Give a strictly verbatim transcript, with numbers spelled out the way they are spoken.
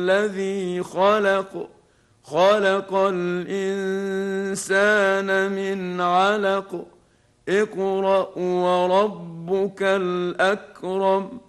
الذي خلق خلق الإنسان من علق اقرأ وربك الأكرم